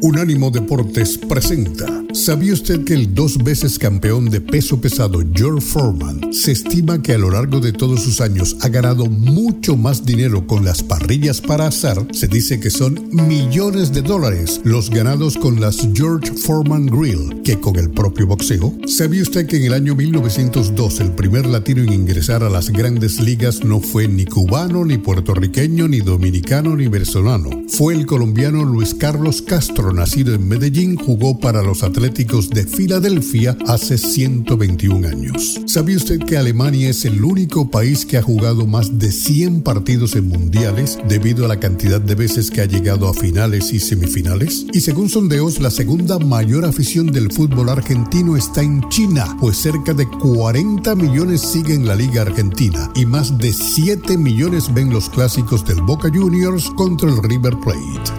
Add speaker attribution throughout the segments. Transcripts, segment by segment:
Speaker 1: Unánimo Deportes presenta. ¿Sabía usted que el 2 veces campeón de peso pesado George Foreman se estima que a lo largo de todos sus años ha ganado mucho más dinero con las parrillas para asar? Se dice que son millones de dólares los ganados con las George Foreman Grill que con el propio boxeo. ¿Sabía usted que en el año 1902 el primer latino en ingresar a las grandes ligas no fue ni cubano, ni puertorriqueño, ni dominicano, ni venezolano? Fue el colombiano Luis Carlos Castro, nacido en Medellín, jugó para los Atléticos de Filadelfia hace 121 años. ¿Sabía usted que Alemania es el único país que ha jugado más de 100 partidos en mundiales debido a la cantidad de veces que ha llegado a finales y semifinales? Y según sondeos, la segunda mayor afición del fútbol argentino está en China, pues cerca de 40 millones siguen la Liga Argentina y más de 7 millones ven los clásicos del Boca Juniors contra el River Plate.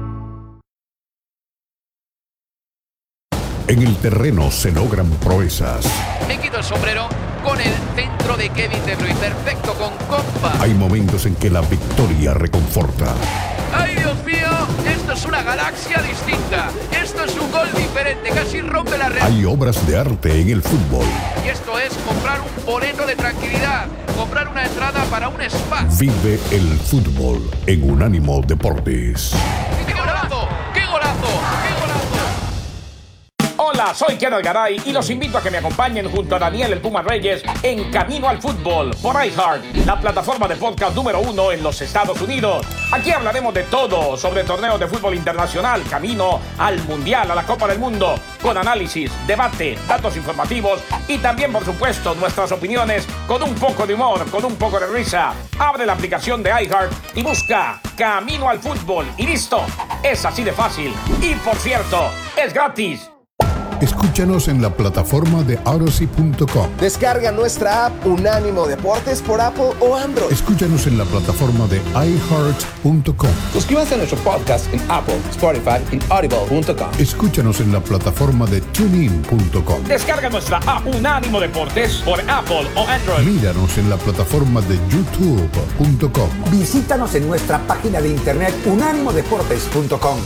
Speaker 1: En el terreno se logran proezas.
Speaker 2: Me quito el sombrero con el centro de Kevin De Bruyne, perfecto con compa.
Speaker 1: Hay momentos en que la victoria reconforta.
Speaker 2: ¡Ay, Dios mío! Esto es una galaxia distinta. Esto es un gol diferente, casi rompe la red.
Speaker 1: Hay obras de arte en el fútbol.
Speaker 2: Y esto es comprar un boleto de tranquilidad, comprar una entrada para un spa.
Speaker 1: Vive el fútbol en Unánimo Deportes.
Speaker 2: ¡Qué golazo! ¡Qué golazo! ¡Qué golazo!
Speaker 3: Hola, soy Kenneth Garay y los invito a que me acompañen junto a Daniel El Puma Reyes en Camino al Fútbol por iHeart, la plataforma de podcast número 1 en los Estados Unidos. Aquí hablaremos de todo sobre torneos de fútbol internacional, camino al Mundial, a la Copa del Mundo, con análisis, debate, datos informativos y también, por supuesto, nuestras opiniones con un poco de humor, con un poco de risa. Abre la aplicación de iHeart y busca Camino al Fútbol y listo. Es así de fácil. Y por cierto, es gratis.
Speaker 1: Escúchanos en la plataforma de Odyssey.com.
Speaker 4: Descarga nuestra app Unánimo Deportes por Apple o Android.
Speaker 1: Escúchanos en la plataforma de iHeart.com.
Speaker 5: Suscríbase a nuestro podcast en Apple, Spotify y Audible.com.
Speaker 1: Escúchanos en la plataforma de TuneIn.com.
Speaker 3: Descarga nuestra app Unánimo Deportes por Apple o Android.
Speaker 1: Míranos en la plataforma de YouTube.com.
Speaker 6: Visítanos en nuestra página de internet unánimodeportes.com.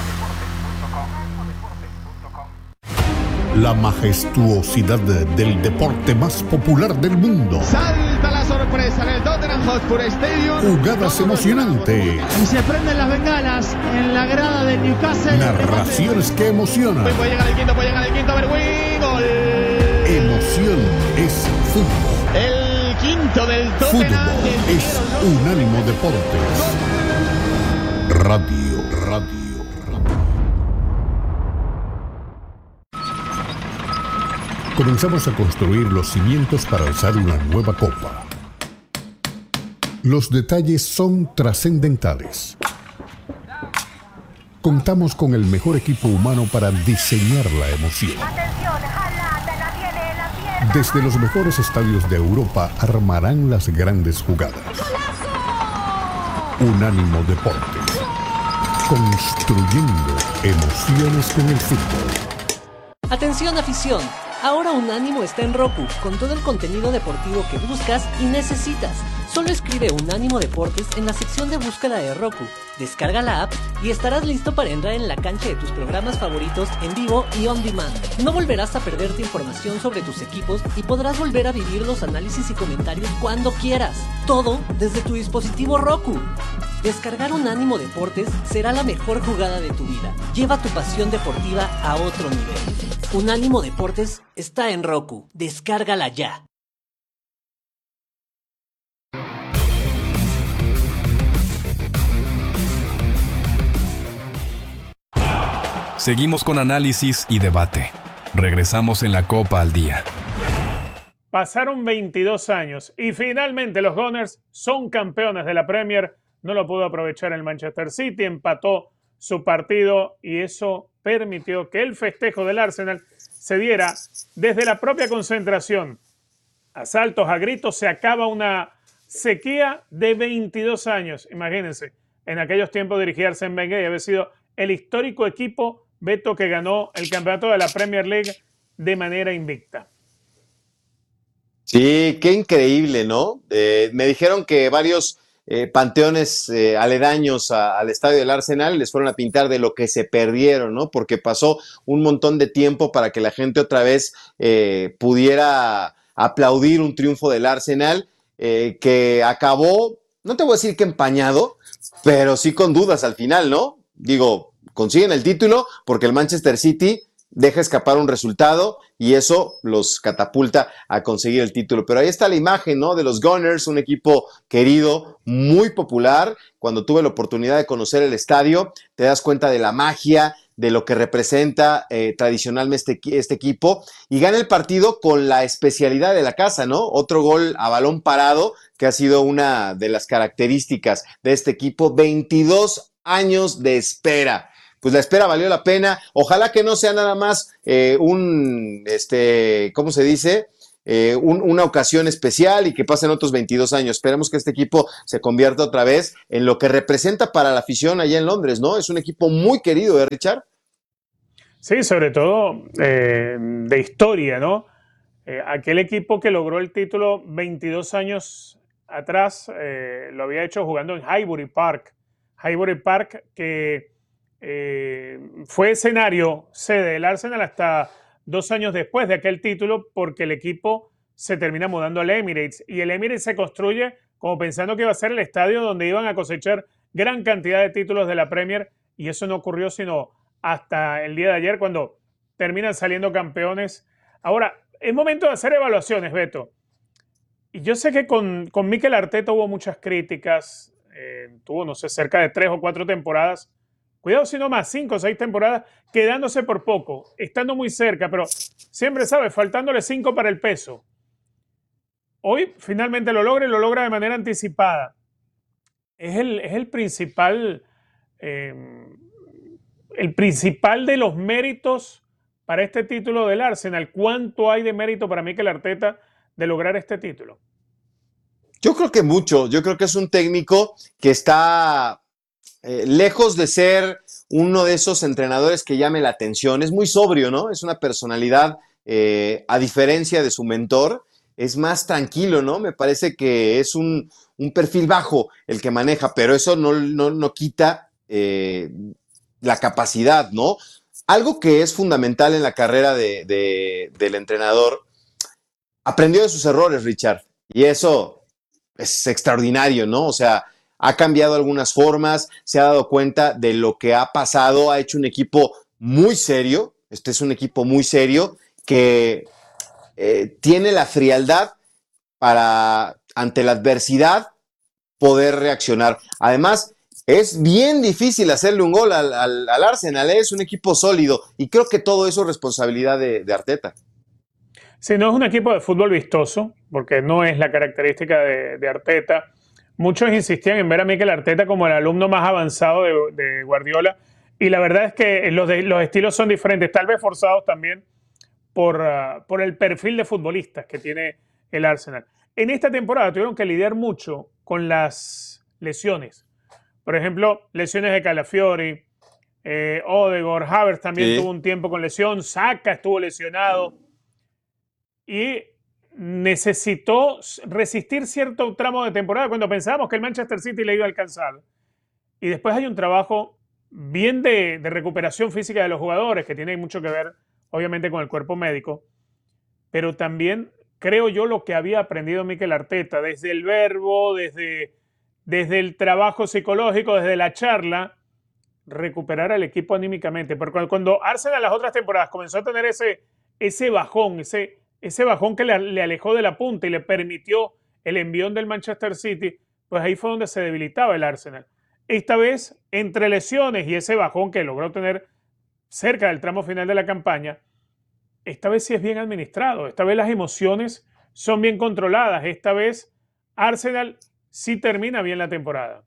Speaker 1: La majestuosidad del deporte más popular del mundo.
Speaker 7: Salta la sorpresa en el Tottenham Hotspur Stadium.
Speaker 1: Jugadas emocionantes.
Speaker 7: Y se prenden las bengalas en la grada del Newcastle.
Speaker 1: Narraciones que emocionan.
Speaker 7: Puede llegar el quinto, a ver, gol.
Speaker 1: Emoción es fútbol.
Speaker 7: El quinto del Tottenham.
Speaker 1: Fútbol es Unánimo Deportes. Radio. Comenzamos a construir los cimientos para alzar una nueva copa. Los detalles son trascendentales. Contamos con el mejor equipo humano para diseñar la emoción. Desde los mejores estadios de Europa armarán las grandes jugadas. Unánimo Deportes. Construyendo emociones con el fútbol.
Speaker 8: Atención, afición. Ahora Unánimo está en Roku, con todo el contenido deportivo que buscas y necesitas. Solo escribe Unánimo Deportes en la sección de búsqueda de Roku. Descarga la app y estarás listo para entrar en la cancha de tus programas favoritos en vivo y on demand. No volverás a perderte información sobre tus equipos y podrás volver a vivir los análisis y comentarios cuando quieras. Todo desde tu dispositivo Roku. Descargar Unánimo Deportes será la mejor jugada de tu vida. Lleva tu pasión deportiva a otro nivel. Unánimo Deportes está en Roku. Descárgala ya.
Speaker 9: Seguimos con análisis y debate. Regresamos en la Copa al Día.
Speaker 10: Pasaron 22 años y finalmente los Gunners son campeones de la Premier. No lo pudo aprovechar el Manchester City, empató su partido y eso permitió que el festejo del Arsenal se diera desde la propia concentración. A saltos, a gritos, se acaba una sequía de 22 años. Imagínense, en aquellos tiempos dirigía Arsène Wenger y había sido el histórico equipo, Beto, que ganó el campeonato de la Premier League de manera invicta.
Speaker 11: Sí, qué increíble, ¿no? Me dijeron que varios panteones aledaños al estadio del Arsenal, les fueron a pintar de lo que se perdieron, ¿no? Porque pasó un montón de tiempo para que la gente otra vez pudiera aplaudir un triunfo del Arsenal que acabó, no te voy a decir que empañado, pero sí con dudas al final, ¿no? Digo, consiguen el título porque el Manchester City deja escapar un resultado y eso los catapulta a conseguir el título. Pero ahí está la imagen, ¿no? De los Gunners, un equipo querido, muy popular. Cuando tuve la oportunidad de conocer el estadio, te das cuenta de la magia, de lo que representa tradicionalmente este equipo, y gana el partido con la especialidad de la casa, ¿no? Otro gol a balón parado, que ha sido una de las características de este equipo. 22 años de espera. Pues la espera valió la pena. Ojalá que no sea nada más ¿cómo se dice? Una ocasión especial y que pasen otros 22 años. Esperemos que este equipo se convierta otra vez en lo que representa para la afición allá en Londres, ¿no? Es un equipo muy querido, ¿eh, Richard?
Speaker 10: Sí, sobre todo de historia, ¿no? Aquel equipo que logró el título 22 años atrás lo había hecho jugando en Highbury Park. Highbury Park que fue escenario sede del Arsenal hasta 2 años después de aquel título, porque el equipo se termina mudando al Emirates y el Emirates se construye como pensando que iba a ser el estadio donde iban a cosechar gran cantidad de títulos de la Premier, y eso no ocurrió sino hasta el día de ayer, cuando terminan saliendo campeones. Ahora, es momento de hacer evaluaciones, Beto. Y yo sé que con Mikel Arteta hubo muchas críticas, tuvo, no sé, cerca de 3 o 4 temporadas. Cuidado si no más, 5 o 6 temporadas, quedándose por poco, estando muy cerca, pero siempre, ¿sabes? Faltándole 5 para el peso. Hoy finalmente lo logra y lo logra de manera anticipada. Es el principal de los méritos para este título del Arsenal. ¿Cuánto hay de mérito para Mikel Arteta de lograr este título?
Speaker 11: Yo creo que mucho. Yo creo que es un técnico que está lejos de ser uno de esos entrenadores que llame la atención. Es muy sobrio, ¿no? Es una personalidad, a diferencia de su mentor, es más tranquilo, ¿no? Me parece que es un perfil bajo el que maneja, pero eso no quita la capacidad, ¿no? Algo que es fundamental en la carrera del entrenador, aprendió de sus errores, Richard, y eso es extraordinario, ¿no? O sea, ha cambiado algunas formas, se ha dado cuenta de lo que ha pasado, ha hecho un equipo muy serio. Este es un equipo muy serio que tiene la frialdad para, ante la adversidad, poder reaccionar. Además, es bien difícil hacerle un gol al Arsenal, ¿eh? Es un equipo sólido y creo que todo eso es responsabilidad de Arteta.
Speaker 10: Sí, no es un equipo de fútbol vistoso, porque no es la característica de Arteta. Muchos insistían en ver a Mikel Arteta como el alumno más avanzado de Guardiola, y la verdad es que los estilos son diferentes, tal vez forzados también por el perfil de futbolistas que tiene el Arsenal. En esta temporada tuvieron que lidiar mucho con las lesiones. Por ejemplo, lesiones de Calafiori, Odegaard, Havertz también tuvo un tiempo con lesión, Saka estuvo lesionado y necesitó resistir cierto tramo de temporada cuando pensábamos que el Manchester City le iba a alcanzar. Y después hay un trabajo bien de recuperación física de los jugadores, que tiene mucho que ver, obviamente, con el cuerpo médico, pero también creo yo lo que había aprendido Mikel Arteta, desde el verbo, desde el trabajo psicológico, desde la charla, recuperar al equipo anímicamente. Porque cuando Arsenal las otras temporadas comenzó a tener ese bajón, ese bajón que le alejó de la punta y le permitió el envión del Manchester City, pues ahí fue donde se debilitaba el Arsenal. Esta vez, entre lesiones y ese bajón que logró tener cerca del tramo final de la campaña, esta vez sí es bien administrado, esta vez las emociones son bien controladas, esta vez Arsenal sí termina bien la temporada.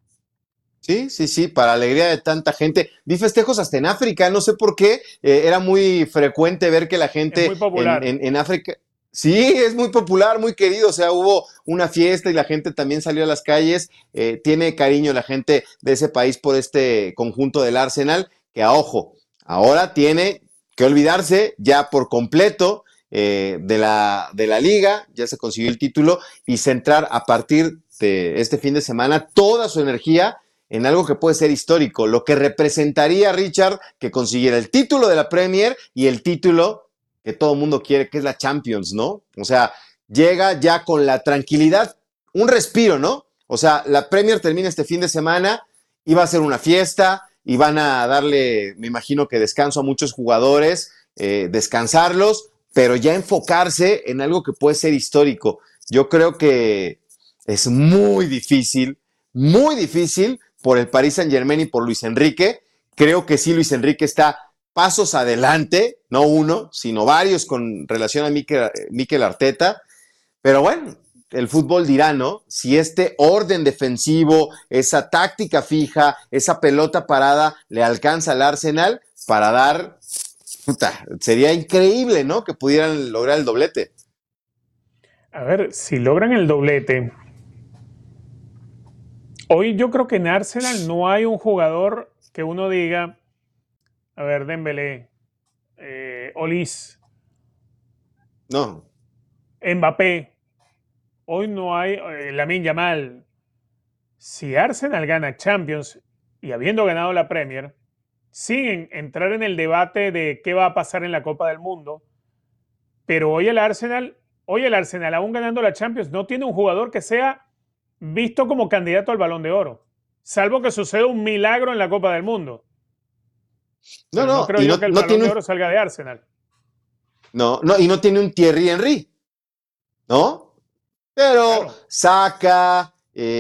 Speaker 11: Sí, para alegría de tanta gente. Vi festejos hasta en África, no sé por qué, era muy frecuente ver que la gente en África... Sí, es muy popular, muy querido, o sea, hubo una fiesta y la gente también salió a las calles, tiene cariño la gente de ese país por este conjunto del Arsenal, que ojo, ahora tiene que olvidarse ya por completo de la liga, ya se consiguió el título, y centrar a partir este fin de semana toda su energía en algo que puede ser histórico, lo que representaría, Richard, que consiguiera el título de la Premier y el título que todo el mundo quiere, que es la Champions, ¿no? O sea, llega ya con la tranquilidad, un respiro, ¿no? O sea, la Premier termina este fin de semana y va a ser una fiesta y van a darle, me imagino que descanso a muchos jugadores, descansarlos, pero ya enfocarse en algo que puede ser histórico. Yo creo que es muy difícil por el Paris Saint-Germain y por Luis Enrique. Creo que sí, Luis Enrique está pasos adelante, no uno, sino varios con relación a Mikel Arteta. Pero bueno, el fútbol dirá, ¿no? Si este orden defensivo, esa táctica fija, esa pelota parada le alcanza al Arsenal para dar... sería increíble, ¿no? Que pudieran lograr el doblete.
Speaker 10: A ver, si logran el doblete... Hoy yo creo que en Arsenal no hay un jugador que uno diga, a ver, Dembélé, Olise,
Speaker 11: no,
Speaker 10: Mbappé, hoy no hay Lamine Yamal. Si Arsenal gana Champions y habiendo ganado la Premier, sin entrar en el debate de qué va a pasar en la Copa del Mundo, pero hoy el Arsenal, aún ganando la Champions, no tiene un jugador que sea visto como candidato al Balón de Oro, salvo que suceda un milagro en la Copa del Mundo. No creo yo que el Balón de Oro salga de Arsenal.
Speaker 11: No, y no tiene un Thierry Henry, ¿no? Pero claro. Saka,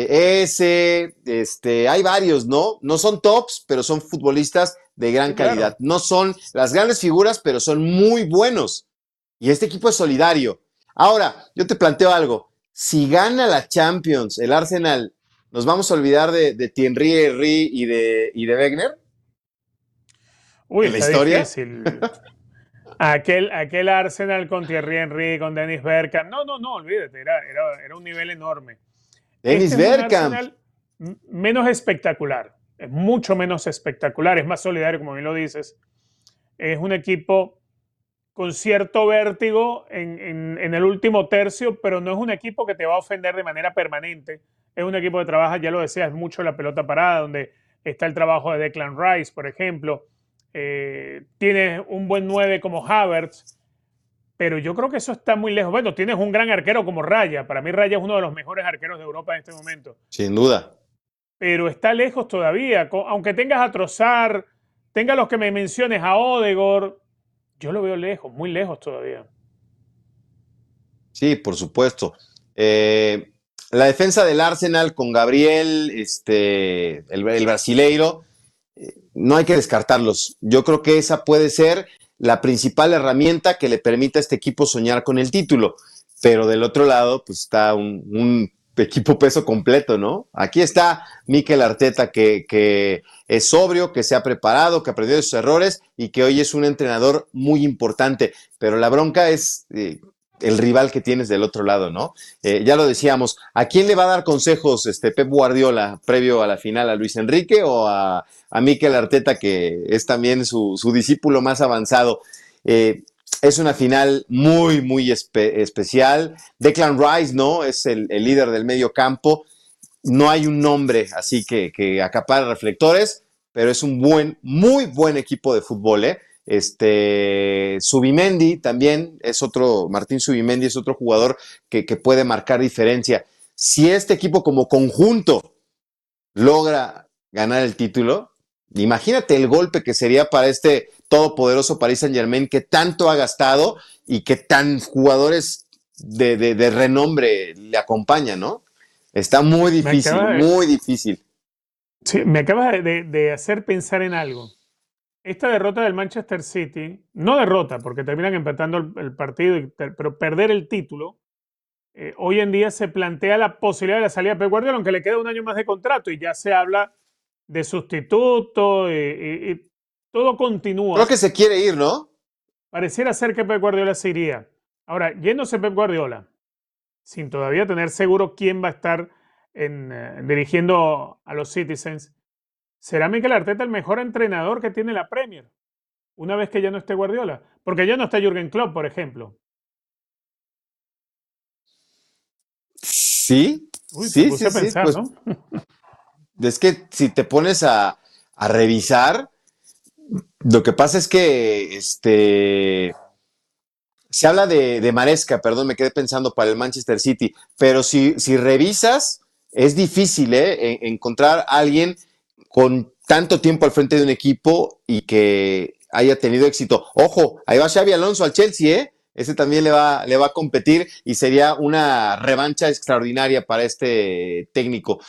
Speaker 11: hay varios, ¿no? No son tops, pero son futbolistas de gran calidad. Claro. No son las grandes figuras, pero son muy buenos. Y este equipo es solidario. Ahora, yo te planteo algo. Si gana la Champions, el Arsenal, ¿nos vamos a olvidar de Thierry Henry y de Wenger?
Speaker 10: Uy, ¿en la historia? Difícil. Aquel Arsenal con Thierry Henry, con Dennis Bergkamp. No, olvídate, era un nivel enorme.
Speaker 11: Dennis Bergkamp.
Speaker 10: Es menos espectacular, es mucho menos espectacular, es más solidario, como bien lo dices. Es un equipo con cierto vértigo en el último tercio, pero no es un equipo que te va a ofender de manera permanente. Es un equipo que trabaja, ya lo decías, mucho la pelota parada, donde está el trabajo de Declan Rice, por ejemplo. Tienes un buen 9 como Havertz, pero yo creo que eso está muy lejos. Bueno, tienes un gran arquero como Raya. Para mí Raya es uno de los mejores arqueros de Europa en este momento.
Speaker 11: Sin duda.
Speaker 10: Pero está lejos todavía. Aunque tengas a Trossard, tengas los que me menciones, a Odegaard, yo lo veo lejos, muy lejos todavía.
Speaker 11: Sí, por supuesto. La defensa del Arsenal con Gabriel, el brasileiro, no hay que descartarlos. Yo creo que esa puede ser la principal herramienta que le permita a este equipo soñar con el título. Pero del otro lado, pues está un equipo peso completo, ¿no? Aquí está Mikel Arteta, que es sobrio, que se ha preparado, que aprendió de sus errores y que hoy es un entrenador muy importante. Pero la bronca es el rival que tienes del otro lado, ¿no? Ya lo decíamos, ¿a quién le va a dar consejos Pep Guardiola previo a la final? ¿A Luis Enrique o a Mikel Arteta, que es también su discípulo más avanzado? Es una final muy, muy especial. Declan Rice, ¿no? Es el líder del medio campo. No hay un nombre así que acapara reflectores, pero es un muy buen equipo de fútbol, ¿eh? Zubimendi también es otro, Martín Zubimendi es otro jugador que puede marcar diferencia. Si este equipo como conjunto logra ganar el título, imagínate el golpe que sería para este todopoderoso Paris Saint-Germain que tanto ha gastado y que tan jugadores de renombre le acompañan, ¿no? Está muy difícil, muy difícil.
Speaker 10: Sí, me acabas de hacer pensar en algo. Esta derrota del Manchester City, no derrota porque terminan empatando el partido, pero perder el título, hoy en día se plantea la posibilidad de la salida de Pep Guardiola, aunque le queda un año más de contrato y ya se habla de sustituto y todo continúa.
Speaker 11: Creo que se quiere ir, ¿no?
Speaker 10: Pareciera ser que Pep Guardiola se iría. Ahora, yéndose Pep Guardiola, sin todavía tener seguro quién va a estar dirigiendo a los Citizens, ¿será Mikel Arteta el mejor entrenador que tiene la Premier? Una vez que ya no esté Guardiola. Porque ya no está Jürgen Klopp, por ejemplo.
Speaker 11: Sí, Sí, pensar, pues, ¿no? Es que si te pones a revisar, lo que pasa es que se habla de Maresca, perdón, me quedé pensando para el Manchester City, pero si revisas, es difícil encontrar a alguien con tanto tiempo al frente de un equipo y que haya tenido éxito. Ojo, ahí va Xabi Alonso al Chelsea, ese también le va a competir y sería una revancha extraordinaria para este técnico.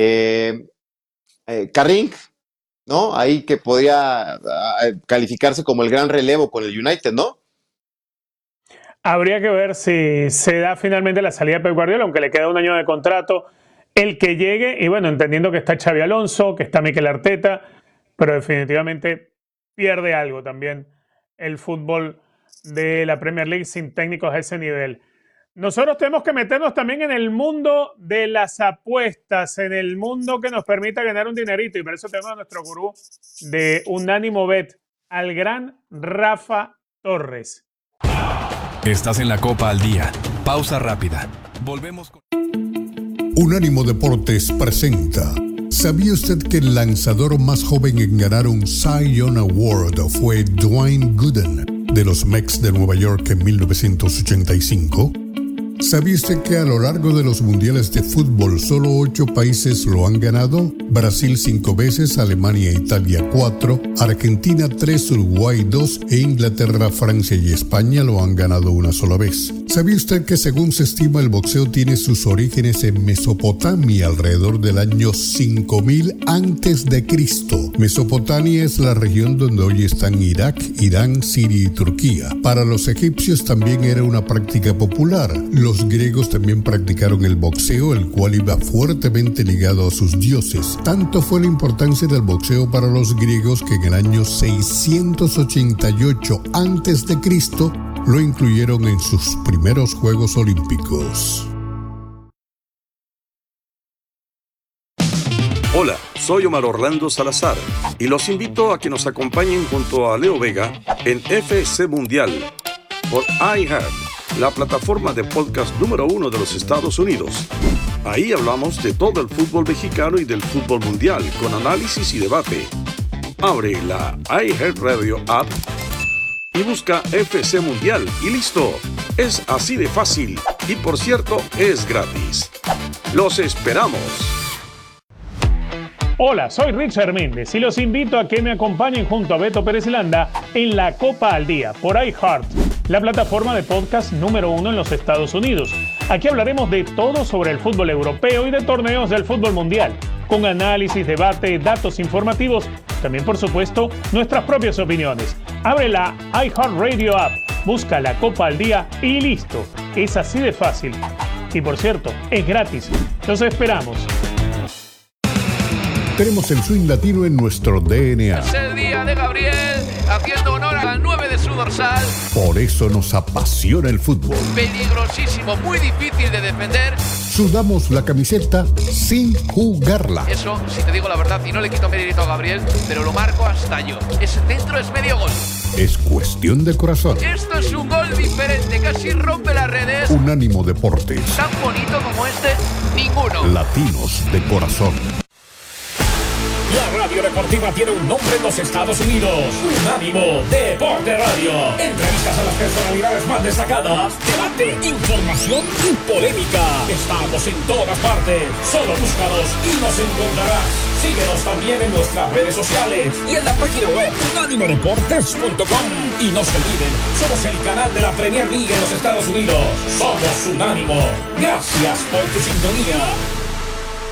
Speaker 11: Carrink, ¿no? Ahí que podría calificarse como el gran relevo con el United, ¿no?
Speaker 10: Habría que ver si se da finalmente la salida de Pep Guardiola, aunque le queda un año de contrato, el que llegue, y bueno, entendiendo que está Xabi Alonso, que está Mikel Arteta, pero definitivamente pierde algo también el fútbol de la Premier League sin técnicos a ese nivel. Nosotros tenemos que meternos también en el mundo de las apuestas, en el mundo que nos permita ganar un dinerito, y por eso tenemos a nuestro gurú de Unánimo Bet, al gran Rafa Torres.
Speaker 9: Estás en la Copa al Día. Pausa rápida. Volvemos con...
Speaker 1: Unánimo Deportes presenta. ¿Sabía usted que el lanzador más joven en ganar un Cy Young Award fue Dwayne Gooden de los Mets de Nueva York en 1985? ¿Sabía usted que a lo largo de los mundiales de fútbol solo 8 países lo han ganado? Brasil 5 veces, Alemania e Italia 4, Argentina 3, Uruguay 2 e Inglaterra, Francia y España lo han ganado una sola vez. ¿Sabía usted que según se estima el boxeo tiene sus orígenes en Mesopotamia alrededor del año 5000 a.C.? Mesopotamia es la región donde hoy están Irak, Irán, Siria y Turquía. Para los egipcios también era una práctica popular. Los griegos también practicaron el boxeo, el cual iba fuertemente ligado a sus dioses. Tanto fue la importancia del boxeo para los griegos que en el año 688 a.C. lo incluyeron en sus primeros Juegos Olímpicos.
Speaker 12: Hola, soy Omar Orlando Salazar y los invito a que nos acompañen junto a Leo Vega en FC Mundial por iHeart, la plataforma de podcast número 1 de los Estados Unidos. Ahí hablamos de todo el fútbol mexicano y del fútbol mundial con análisis y debate. Abre la iHeartRadio app y busca FC Mundial y listo. Es así de fácil y por cierto es gratis. ¡Los esperamos!
Speaker 10: Hola, soy Richard Méndez y los invito a que me acompañen junto a Beto Pérez Landa en la Copa al Día por iHeart, la plataforma de podcast número 1 en los Estados Unidos. Aquí hablaremos de todo sobre el fútbol europeo y de torneos del fútbol mundial, con análisis, debate, datos informativos, también por supuesto nuestras propias opiniones. Abre la iHeartRadio app, busca la Copa al Día y listo. Es así de fácil. Y por cierto, es gratis. Los esperamos.
Speaker 1: Tenemos el swing latino en nuestro DNA.
Speaker 2: Es el día de Gabriel, haciendo honor al 9 de su dorsal.
Speaker 1: Por eso nos apasiona el fútbol.
Speaker 2: Peligrosísimo, muy difícil de defender.
Speaker 1: Sudamos la camiseta sin jugarla.
Speaker 2: Eso, si te digo la verdad, y no le quito mérito a Gabriel, pero lo marco hasta yo. Ese centro es medio gol.
Speaker 1: Es cuestión de corazón.
Speaker 2: Esto es un gol diferente, casi rompe las redes.
Speaker 1: Unánimo Deportes.
Speaker 2: Tan bonito como este, ninguno.
Speaker 1: Latinos de corazón.
Speaker 3: La radio deportiva tiene un nombre en los Estados Unidos. Unánimo Deporte Radio. Entrevistas a las personalidades más destacadas. Debate, información y polémica. Estamos en todas partes. Solo búscanos y nos encontrarás. Síguenos también en nuestras redes sociales y en la página web unánimodeportes.com. Y no se olviden, somos el canal de la Premier League en los Estados Unidos. Somos Unánimo. Gracias por tu sintonía.